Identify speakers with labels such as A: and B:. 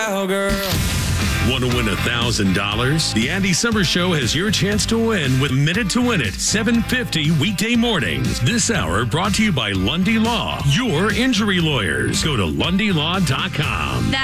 A: Cowgirl.
B: Want to win $1,000? The Andy Summers Show has your chance to win with Minute to Win It, 7:50 weekday mornings. This hour brought to you by Lundy Law, your injury lawyers. Go to LundyLaw.com.